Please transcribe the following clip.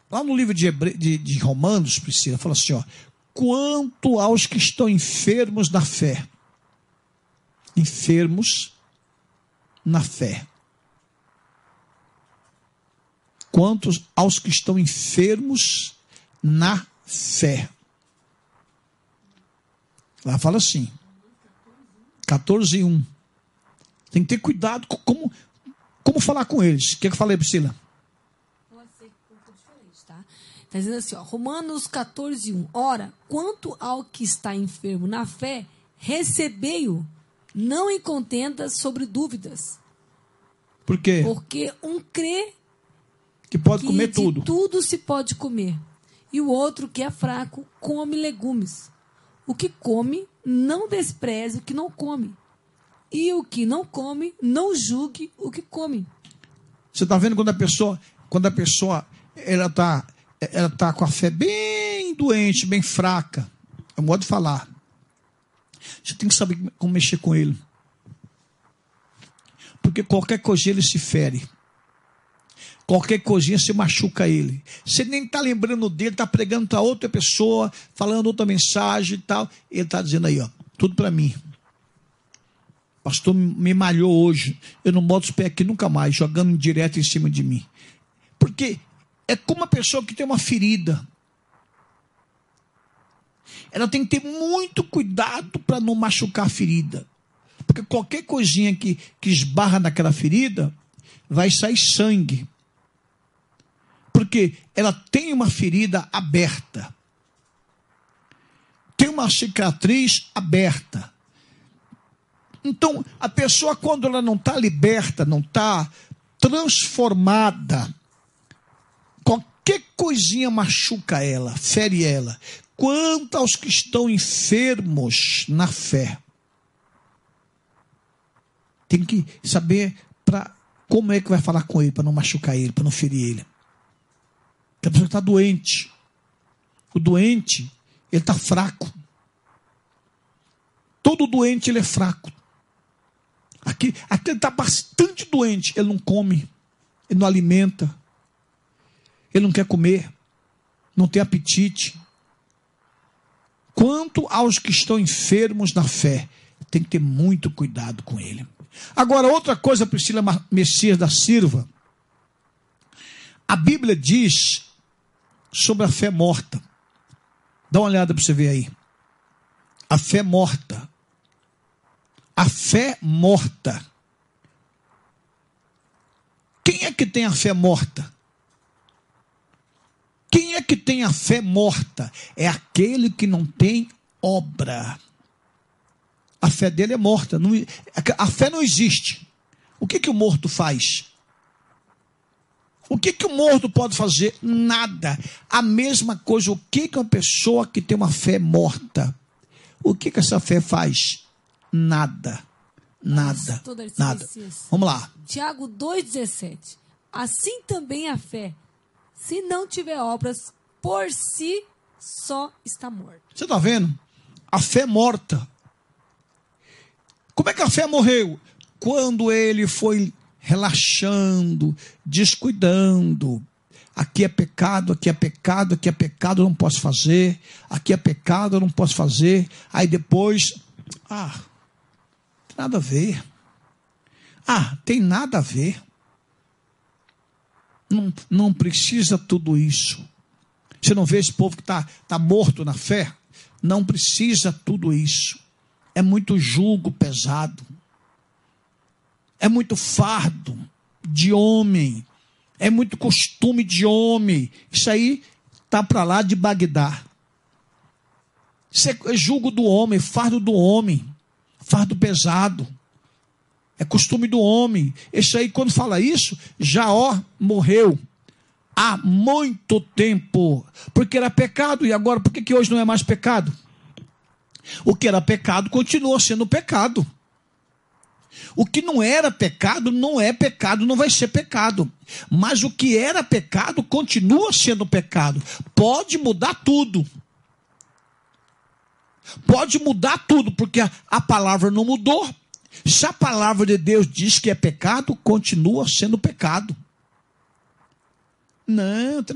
Lá no livro de Romanos, Priscila, fala assim, ó, quanto aos que estão enfermos na fé. Enfermos na fé. Quantos aos que estão enfermos na fé. Lá fala assim, 14:1. Tem que ter cuidado com como falar com eles. O que eu falei, Priscila? Está dizendo assim, ó, Romanos 14:1. Ora, quanto ao que está enfermo na fé, recebei-o, não em contenda sobre dúvidas. Por quê? Porque um crê que pode comer de tudo. Tudo se pode comer. E o outro, que é fraco, come legumes. O que come, não despreze o que não come. E o que não come, não julgue o que come. Você está vendo quando a pessoa ela tá com a fé bem doente, bem fraca. É o modo de falar. Você tem que saber como mexer com ele. Porque qualquer coisinha ele se fere. Qualquer coisinha você machuca ele. Você nem está lembrando dele, está pregando para outra pessoa, falando outra mensagem e tal. Ele está dizendo aí, ó, tudo para mim. O pastor me malhou hoje. Eu não boto os pés aqui nunca mais, jogando direto em cima de mim. Porque é como uma pessoa que tem uma ferida. Ela tem que ter muito cuidado para não machucar a ferida. Porque qualquer coisinha que esbarra naquela ferida, vai sair sangue. Porque ela tem uma ferida aberta. Tem uma cicatriz aberta. Então, a pessoa, quando ela não está liberta, não está transformada, qualquer coisinha machuca ela, fere ela. Quanto aos que estão enfermos na fé. Tem que saber como é que vai falar com ele, para não machucar ele, para não ferir ele. Porque a pessoa está doente. O doente, ele está fraco. Todo doente, ele é fraco. Aqui ele está bastante doente. Ele não come, ele não alimenta, ele não quer comer, não tem apetite. Quanto aos que estão enfermos na fé, tem que ter muito cuidado com ele. Agora, outra coisa, Priscila Messias da Silva, a Bíblia diz sobre a fé morta. Dá uma olhada para você ver aí. A fé morta. A fé morta. Quem é que tem a fé morta? Quem é que tem a fé morta? É aquele que não tem obra. A fé dele é morta. A fé não existe. O que o morto faz? O que o morto pode fazer? Nada. A mesma coisa. O que uma pessoa que tem uma fé morta? O que essa fé faz? Nada. Nada. Nada. Vamos lá. Tiago 2,17. Assim também a fé, se não tiver obras, por si só está morta. Você está vendo? A fé morta. Como é que a fé morreu? Quando ele foi relaxando, descuidando. Aqui é pecado, aqui é pecado, aqui é pecado, eu não posso fazer. Aqui é pecado, eu não posso fazer. Aí depois, tem nada a ver. Tem nada a ver. Não precisa tudo isso. Você não vê esse povo que tá morto na fé? Não precisa tudo isso. É muito jugo pesado. É muito fardo de homem. É muito costume de homem. Isso aí tá para lá de Bagdá. Isso é jugo do homem, fardo do homem. Fardo pesado. É costume do homem. Isso aí, quando fala isso, já morreu há muito tempo. Porque era pecado. E agora, por que hoje não é mais pecado? O que era pecado continua sendo pecado. O que não era pecado, não é pecado, não vai ser pecado. Mas o que era pecado, continua sendo pecado. Pode mudar tudo. Pode mudar tudo, porque a palavra não mudou. Se a palavra de Deus diz que é pecado, continua sendo pecado. Não,